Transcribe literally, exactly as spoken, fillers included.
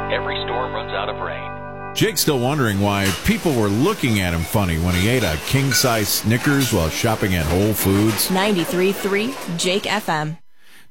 Every storm runs out of rain. Jake's still wondering why people were looking at him funny when he ate a king-size Snickers while shopping at Whole Foods. ninety-three point three Jake F M.